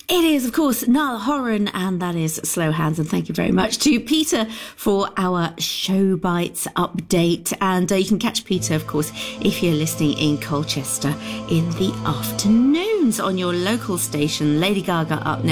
It is, of course, Niall Horan, and that is Slow Hands. And thank you very much to Peter for our Show Bites update. And you can catch Peter, of course, if you're listening in Colchester in the afternoons on your local station. Lady Gaga up next.